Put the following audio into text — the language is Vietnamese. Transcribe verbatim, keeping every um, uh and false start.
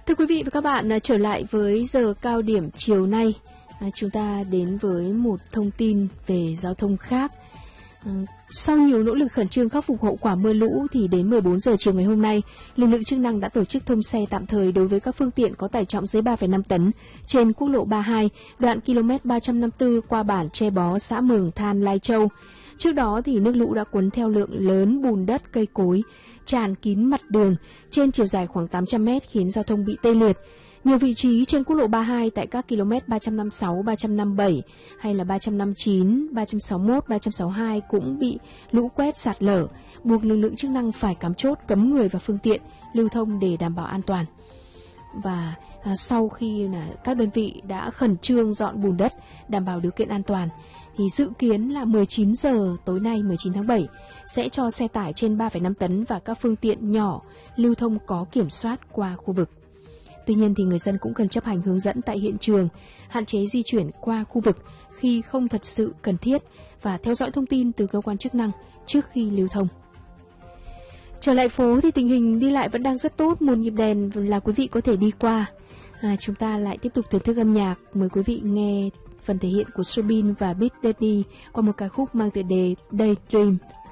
Thưa quý vị và các bạn, trở lại với giờ cao điểm chiều nay, chúng ta đến với một thông tin về giao thông khác. Sau nhiều nỗ lực khẩn trương khắc phục hậu quả mưa lũ thì đến mười bốn giờ chiều ngày hôm nay, lực lượng chức năng đã tổ chức thông xe tạm thời đối với các phương tiện có tải trọng dưới ba phẩy năm tấn trên quốc lộ ba mươi hai, đoạn km ba trăm năm mươi tư qua bản Tre Bó, xã Mường Than, Lai Châu. Trước đó thì nước lũ đã cuốn theo lượng lớn bùn đất, cây cối tràn kín mặt đường trên chiều dài khoảng tám trăm mét, khiến giao thông bị tê liệt. Nhiều vị trí trên quốc lộ ba mươi hai tại các km ba trăm năm mươi sáu, ba trăm năm mươi bảy hay là ba trăm năm mươi chín, ba trăm sáu mươi mốt, ba trăm sáu mươi hai cũng bị lũ quét sạt lở, buộc lực lượng chức năng phải cắm chốt cấm người và phương tiện lưu thông để đảm bảo an toàn. Và à, sau khi là các đơn vị đã khẩn trương dọn bùn đất, đảm bảo điều kiện an toàn, thì dự kiến là mười chín giờ tối nay mười chín tháng bảy sẽ cho xe tải trên ba phẩy năm tấn và các phương tiện nhỏ lưu thông có kiểm soát qua khu vực. Tuy nhiên thì người dân cũng cần chấp hành hướng dẫn tại hiện trường, hạn chế di chuyển qua khu vực khi không thật sự cần thiết và theo dõi thông tin từ cơ quan chức năng trước khi lưu thông. Trở lại phố thì tình hình đi lại vẫn đang rất tốt, một nhịp đèn là quý vị có thể đi qua. À, chúng ta lại tiếp tục thưởng thức âm nhạc, mời quý vị nghe phần thể hiện của Soobin và Big Daddy qua một ca khúc mang tựa đề Daydream.